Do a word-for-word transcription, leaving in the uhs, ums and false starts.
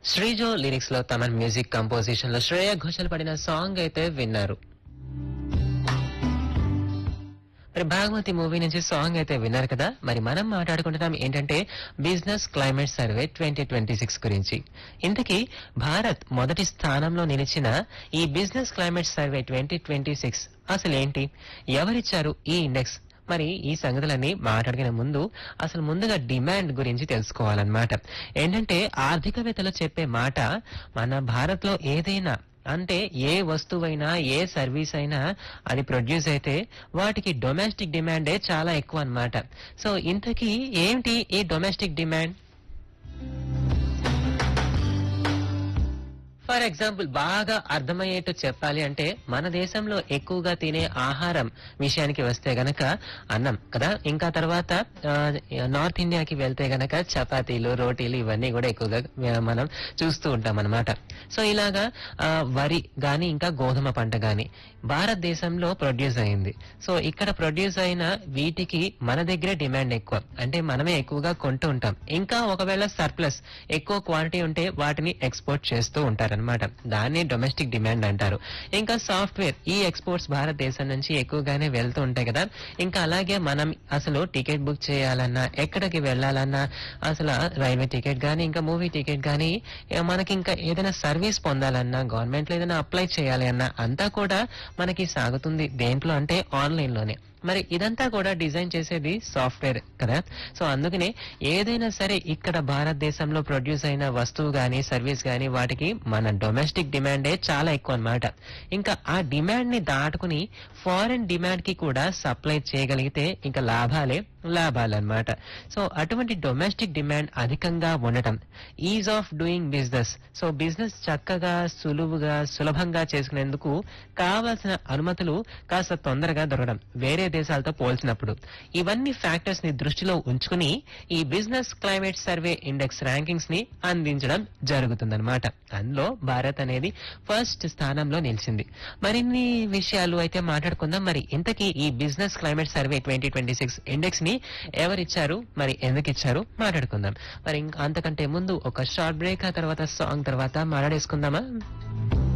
Srijo lyrics లో Thaman music composition లో శ్రేయ ఘోషల్ పడిన సాంగ్ అయితే విన్నారు. మరి భాగమతి మూవీ నుంచి సాంగ్ అయితే విన్నారు కదా. మరి మనం మాట్లాడుకుంటున్నాం ఏంటంటే business climate survey twenty twenty six గురించి. ఇంతకీ భారత్ మొదటి స్థానంలో నిలిచిన ఈ business climate survey twenty twenty six అసలు ఏంటి, ఎవరిచ్చారు ఈ ఇండెక్స్? మరి ఈ సంగతులన్నీ మాట్లాడుకునే ముందు అసలు ముందుగా డిమాండ్ గురించి తెలుసుకోవాలన్నమాట. ఏంటంటే ఆర్థికవేత్తలు చెప్పే మాట, మన భారత్ లో ఏదైనా అంటే ఏ వస్తువైనా ఏ సర్వీస్ అయినా అది ప్రొడ్యూస్ అయితే వాటికి డొమెస్టిక్ డిమాండే చాలా ఎక్కువ అన్నమాట. సో ఇంతకీ ఏంటి ఈ డొమెస్టిక్ డిమాండ్? ఫర్ ఎగ్జాంపుల్ బాగా అర్థమయ్యేట్టు చెప్పాలి అంటే మన దేశంలో ఎక్కువగా తినే ఆహారం విషయానికి వస్తే గనక అన్నం కదా. ఇంకా తర్వాత నార్త్ ఇండియాకి వెళ్తే గనక చపాతీలు రోటీలు ఇవన్నీ కూడా ఎక్కువగా ఆ, మనం చూస్తూ ఉంటాం అన్నమాట. సో ఇలాగా ఆ, వరి గాని ఇంకా గోధుమ పంట గాని భారతదేశంలో ప్రొడ్యూస్ అయింది. సో ఇక్కడ ప్రొడ్యూస్ అయిన వీటికి మన దగ్గరే డిమాండ్ ఎక్కువ, అంటే మనమే ఎక్కువగా కొంటూ ఉంటాం. ఇంకా ఒకవేళ సర్ప్లస్ ఎక్కువ క్వాంటిటీ ఉంటే వాటిని ఎక్స్పోర్ట్ చేస్తూ ఉంటారు అనమాట. దాన్ని డొమెస్టిక్ డిమాండ్ అంటారు. ఇంకా సాఫ్ట్వేర్ ఈ ఎక్స్పోర్ట్స్ భారతదేశం నుంచి ఎక్కువగానే వెళ్తూ ఉంటాయి కదా. ఇంకా అలాగే మనం అసలు టికెట్ బుక్ చేయాలన్నా, ఎక్కడికి వెళ్ళాలన్నా, అసలు రైల్వే టికెట్ గానీ ఇంకా మూవీ టికెట్ గానీ మనకి ఇంకా ఏదైనా సర్వీస్ పొందాలన్నా, గవర్నమెంట్ లో ఏదైనా అప్లై చేయాలి అన్నా అంతా కూడా మనకి సాగుతుంది దేంట్లో అంటే ఆన్లైన్ లోనే. మరి ఇదంతా కూడా డిజైన్ చేసేది సాఫ్ట్వేర్ కదా. సో అందుకనే ఏదైనా సరే ఇక్కడ భారతదేశంలో ప్రొడ్యూస్ అయిన వస్తువు గానీ సర్వీస్ గానీ వాటికి మన డొమెస్టిక్ డిమాండే చాలా ఎక్కువ అన్నమాట. ఇంకా ఆ డిమాండ్ ని దాటుకుని ఫారెన్ డిమాండ్ కి కూడా సప్లై చేయగలిగితే ఇంకా లాభాలే లాభాలు అన్నమాట. సో అటువంటి డొమెస్టిక్ డిమాండ్ అధికంగా ఉండటం, is of doing business, so business చక్కగా సులువుగా సులభంగా చేసుకునేందుకు కావాల్సిన అనుమతులు కాస్త తొందరగా దొరకడం వేరే దేశాలతో పోల్చినప్పుడు, ఇవన్నీ ఫ్యాక్టర్స్ ని దృష్టిలో ఉంచుకుని ఈ business climate survey index rankings ని అందించడం జరుగుతుందన్నమాట. అందులో భారత్ అనేది ఫస్ట్ స్థానంలో నిలిచింది. మరిన్ని విషయాలు అయితే మాట్లాడుకుందాం. మరి ఇంతకీ ఈ business climate survey twenty twenty six index ని ఎవరిచ్చారు, మరి ఎందుకు ఇచ్చారు మాట్లాడుకుందాం. మరి ఇంకా అంతకంటే ముందు ఒక షార్ట్ బ్రేక్, ఆ తర్వాత సాంగ్ తర్వాత మాట్లాడేసుకుందామా.